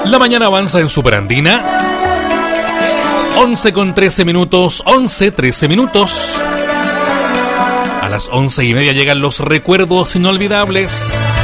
La mañana avanza en Superandina. 11 con 13 minutos. 13 minutos. A las 11:30 llegan los recuerdos inolvidables.